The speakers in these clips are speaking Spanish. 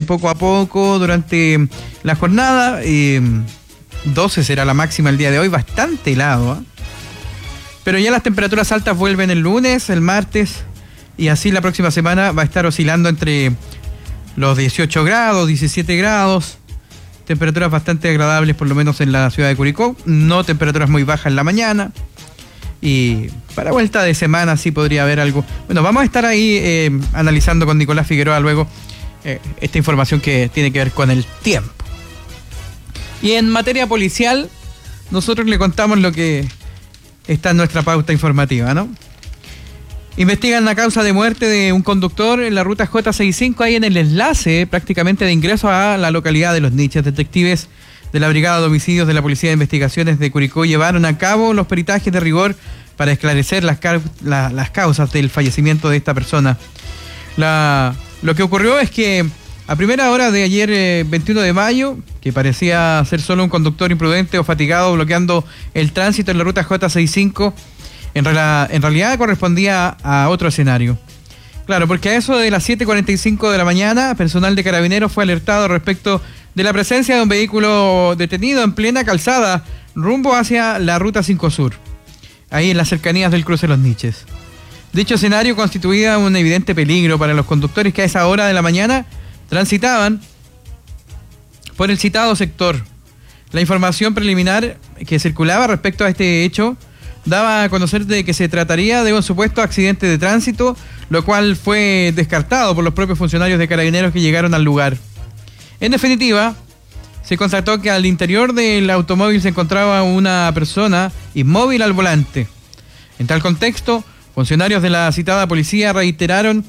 poco a poco durante la jornada. 12 será la máxima el día de hoy, bastante helado, ¿eh? Pero ya las temperaturas altas vuelven el lunes, el martes, y así la próxima semana va a estar oscilando entre los 18 grados, 17 grados. Temperaturas bastante agradables, por lo menos en la ciudad de Curicó. No temperaturas muy bajas en la mañana. Y para vuelta de semana sí podría haber algo. Bueno, vamos a estar ahí analizando con Nicolás Figueroa luego esta información que tiene que ver con el tiempo. Y en materia policial, nosotros le contamos lo que está en nuestra pauta informativa, ¿no? Investigan la causa de muerte de un conductor en la ruta J65, ahí en el enlace prácticamente de ingreso a la localidad de Los Niches. Detectives de la Brigada de Homicidios de la Policía de Investigaciones de Curicó llevaron a cabo los peritajes de rigor para esclarecer las causas del fallecimiento de esta persona. Lo que ocurrió es que a primera hora de ayer, 21 de mayo, que parecía ser solo un conductor imprudente o fatigado bloqueando el tránsito en la ruta J65, en realidad correspondía a otro escenario. Claro, porque a eso de las 7:45 de la mañana, personal de Carabineros fue alertado respecto de la presencia de un vehículo detenido en plena calzada rumbo hacia la ruta 5 Sur, ahí en las cercanías del cruce Los Niches. Dicho escenario constituía un evidente peligro para los conductores que a esa hora de la mañana transitaban por el citado sector. La información preliminar que circulaba respecto a este hecho daba a conocer de que se trataría de un supuesto accidente de tránsito, lo cual fue descartado por los propios funcionarios de Carabineros que llegaron al lugar. En definitiva, se constató que al interior del automóvil se encontraba una persona inmóvil al volante. En tal contexto, funcionarios de la citada policía reiteraron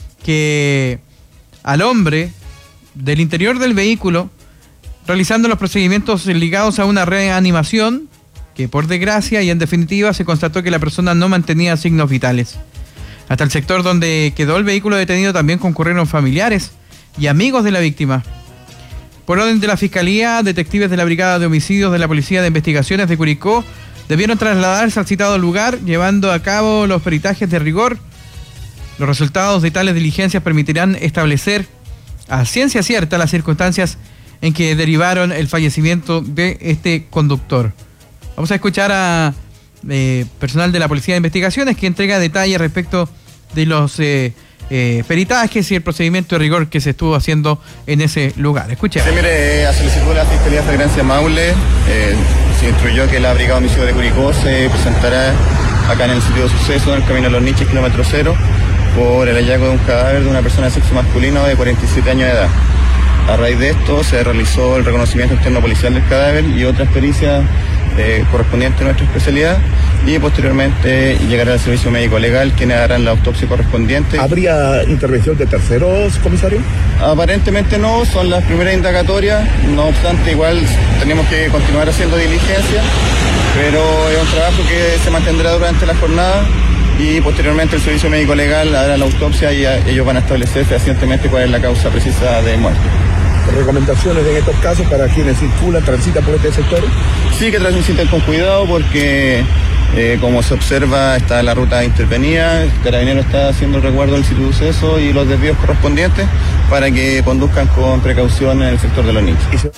que al hombre del interior del vehículo, realizando los procedimientos ligados a una reanimación, que por desgracia y en definitiva se constató que la persona no mantenía signos vitales. Hasta el sector donde quedó el vehículo detenido también concurrieron familiares y amigos de la víctima. Por orden de la Fiscalía, detectives de la Brigada de Homicidios de la Policía de Investigaciones de Curicó debieron trasladarse al citado lugar, llevando a cabo los peritajes de rigor. Los resultados de tales diligencias permitirán establecer a ciencia cierta las circunstancias en que derivaron el fallecimiento de este conductor. Vamos a escuchar a personal de la Policía de Investigaciones que entrega detalles respecto de los peritajes y el procedimiento de rigor que se estuvo haciendo en ese lugar. Escuchen. Sí, mire, a solicitud de la Fiscalía de Flagrancia Maule, se instruyó que la Brigada de Homicidios de Curicó se presentará acá en el sitio de suceso, en el camino a Los Niches, kilómetro 0, por el hallazgo de un cadáver de una persona de sexo masculino de 47 años de edad. A raíz de esto se realizó el reconocimiento externo policial del cadáver y otras pericias correspondientes a nuestra especialidad, y posteriormente llegará al servicio médico legal, quienes harán la autopsia correspondiente. ¿Habría intervención de terceros, comisario? Aparentemente no, son las primeras indagatorias, no obstante igual tenemos que continuar haciendo diligencia, pero es un trabajo que se mantendrá durante la jornada y posteriormente el servicio médico legal hará la autopsia y ellos van a establecer fehacientemente cuál es la causa precisa de muerte. ¿Recomendaciones en estos casos para quienes circulan, transitan por este sector? Sí, que transiten con cuidado porque como se observa está la ruta intervenida, el Carabinero está haciendo el resguardo del sitio de suceso y los desvíos correspondientes para que conduzcan con precaución en el sector de Los Niches.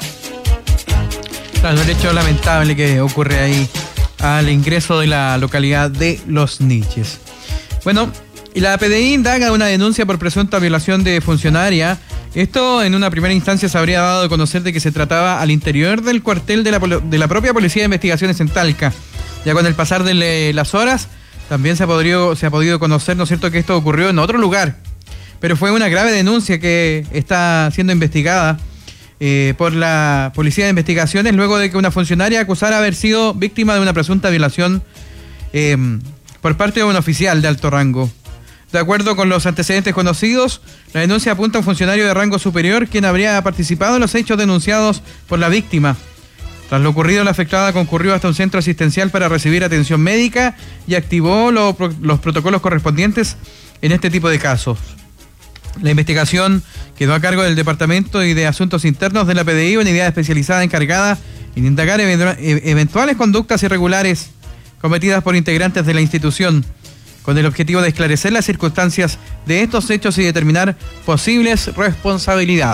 Claro, el hecho lamentable que ocurre ahí al ingreso de la localidad de Los Niches. Bueno, y la PDI indaga una denuncia por presunta violación de funcionaria. Esto en una primera instancia se habría dado a conocer de que se trataba al interior del cuartel de la propia Policía de Investigaciones en Talca. Ya con el pasar de las horas también se ha podido conocer, ¿no es cierto?, que esto ocurrió en otro lugar. Pero fue una grave denuncia que está siendo investigada por la Policía de Investigaciones luego de que una funcionaria acusara haber sido víctima de una presunta violación por parte de un oficial de alto rango. De acuerdo con los antecedentes conocidos, la denuncia apunta a un funcionario de rango superior quien habría participado en los hechos denunciados por la víctima. Tras lo ocurrido, la afectada concurrió hasta un centro asistencial para recibir atención médica y activó los protocolos correspondientes en este tipo de casos. La investigación quedó a cargo del Departamento de Asuntos Internos de la PDI, unidad especializada encargada en indagar eventuales conductas irregulares cometidas por integrantes de la institución, con el objetivo de esclarecer las circunstancias de estos hechos y determinar posibles responsabilidades.